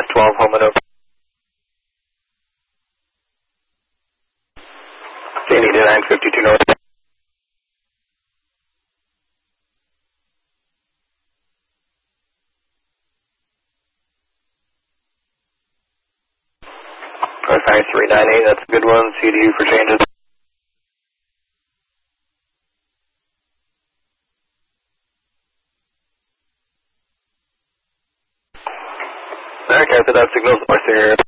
512, home and open. JD to 952 north. North 9398, that's a good one. CDU for changes. Alright, copy that signal's north here.